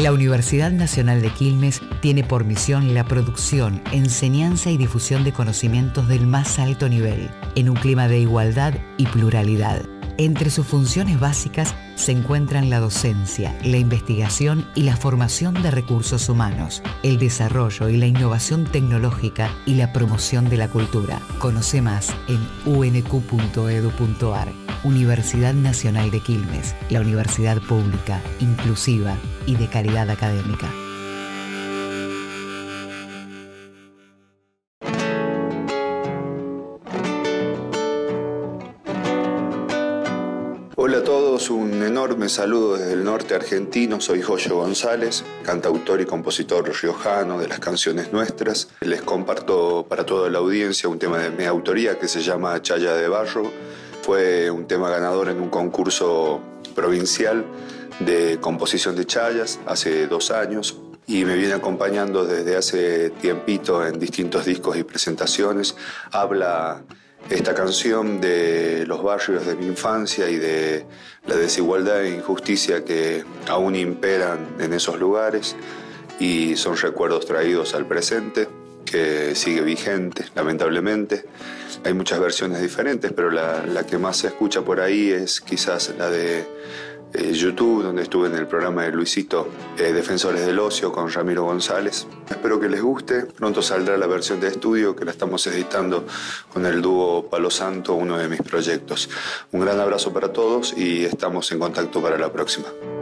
La Universidad Nacional de Quilmes tiene por misión la producción, enseñanza y difusión de conocimientos del más alto nivel, en un clima de igualdad y pluralidad. Entre sus funciones básicas se encuentran la docencia, la investigación y la formación de recursos humanos, el desarrollo y la innovación tecnológica y la promoción de la cultura. Conoce más en unq.edu.ar. Universidad Nacional de Quilmes, la universidad pública, inclusiva y de calidad académica. Hola a todos, un enorme saludo desde el norte argentino. Soy Joyo González, cantautor y compositor riojano de las canciones nuestras. Les comparto para toda la audiencia un tema de mi autoría que se llama Chaya de Barro. Fue un tema ganador en un concurso provincial de composición de chayas hace 2 años y me viene acompañando desde hace tiempito en distintos discos y presentaciones. Habla esta canción de los barrios de mi infancia y de la desigualdad e injusticia que aún imperan en esos lugares, y son recuerdos traídos al presente, que sigue vigente, lamentablemente. Hay muchas versiones diferentes, pero la que más se escucha por ahí es quizás la de YouTube, donde estuve en el programa de Luisito, Defensores del Ocio, con Ramiro González. Espero que les guste. Pronto saldrá la versión de estudio, que la estamos editando con el dúo Palo Santo, uno de mis proyectos. Un gran abrazo para todos y estamos en contacto para la próxima.